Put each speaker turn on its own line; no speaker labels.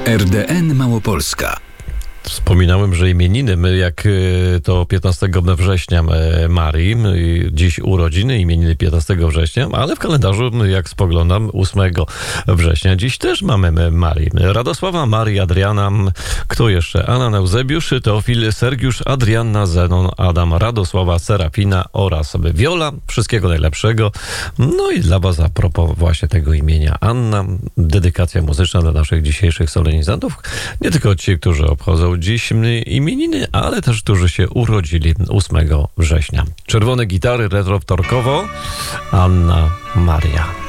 RDN Małopolska.
Wspominałem, że imieniny, jak to 15 września Marii, dziś urodziny, imieniny 15 września, ale w kalendarzu, jak spoglądam, 8 września, dziś też mamy Marii. Radosława, Marii, Adriana, kto jeszcze? Anna, Eusebiusz, Teofil, Sergiusz, Adrianna, Zenon, Adam, Radosława, Serafina oraz Wiola. Wszystkiego najlepszego. No i dla was a propos właśnie tego imienia Anna, dedykacja muzyczna dla naszych dzisiejszych solenizantów. Nie tylko ci, którzy obchodzą dziś imieniny, ale też którzy się urodzili 8 września. Czerwone gitary, retro wtorkowo, Anna Maria.